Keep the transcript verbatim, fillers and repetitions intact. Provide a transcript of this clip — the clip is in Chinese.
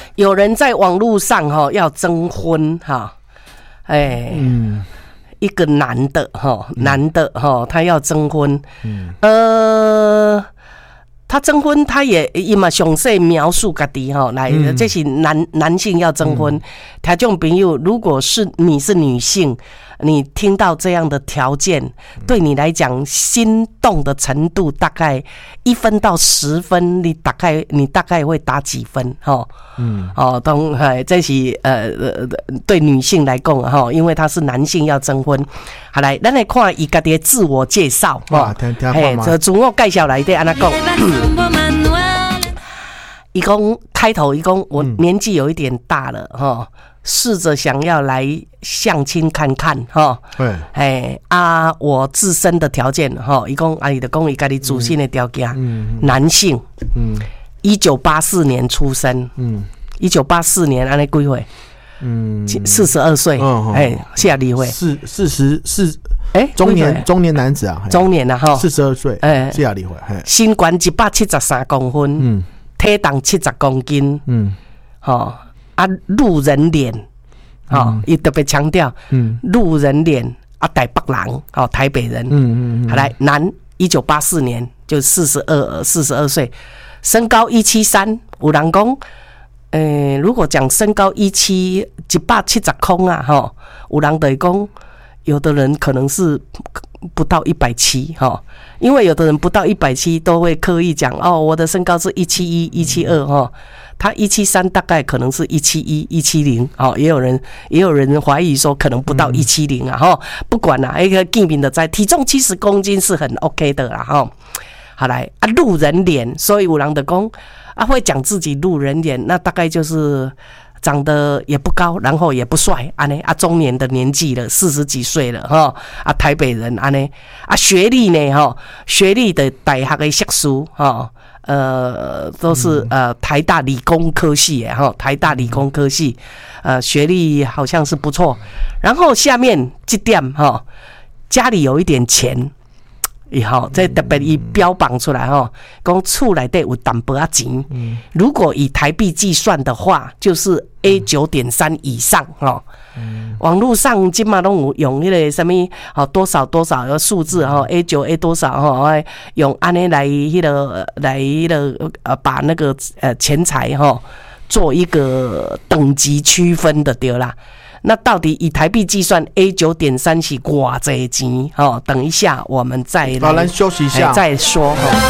有人在网络上哈、哦、要征婚哈，哎，嗯，一个男的哈、哦，男的哈、哦，他要征婚，嗯，呃。他征婚，他也伊嘛详细描述家己吼，来，嗯、这是男男性要征婚。嗯、听众朋友，如果是你是女性，你听到这样的条件，对你来讲心动的程度大概一分到十分，你大概你大概会打几分？吼，嗯，哦，当哎，这是呃呃对女性来讲哈，因为他是男性要征婚。好来，咱来看伊家己的自我介绍， 哇，听听看嘛， 这自我介绍来的安那讲。伊讲开头，伊讲我年纪有一点大了哈，试着想要来相亲看看哈。对，哎啊，我自身的条件哈，伊讲啊，伊就讲伊家己自身的条件，嗯，男性，嗯，一九八四年出生，嗯，一九八四年安尼几岁？嗯，四十二岁，哎，谢立会， 四四十四。哎，中年中年男子啊， 中年啊哈， 四十二岁，哎，谢立会， 身高一百七十三公分，嗯，体重七十公斤，嗯，好啊，路人脸，好，伊特别强调，嗯，路人脸啊，台北人，哦，台北人，嗯嗯，好来，男，一九八四年就四十二四十二岁，身高一七三，有人讲，呃，如果讲身高一七一百七十空啊，哈，有人就讲。有的人可能是不到一百七哈，因为有的人不到一百七都会刻意讲哦，我的身高是一七一、一七二哈，他一七三大概可能是一七一、一七零哦，也有人也有人怀疑说可能不到一七零啊哈，不管啦，一个健明的在体重七十公斤是很 OK 的啦哈。好来啊，路人脸，所以有人就讲啊，会讲自己路人脸，那大概就是。长得也不高，然后也不帅，安尼啊，中年的年纪了，四十几岁了哈，啊，台北人安尼啊，学历呢哈，学历的大学的硕士哈，呃，都是呃台大理工科系哈，台大理工科系，呃，学历好像是不错，然后下面这点哈，家里有一点钱。以后这特别伊标榜出来哈，讲厝内底有淡薄仔钱。嗯、如果以台币计算的话，就是 A 九点三以上哈。嗯、网络上今嘛拢有用迄个什么哦多少多少个数字哈 ，A 九 A 多少哈，用安尼来迄个来迄个呃把那个呃钱财哈做一个等级区分的对啦。那到底以台币计算 ，A 九点三是偌济钱？哦，等一下我们再来， 好，来休息一下， 再说。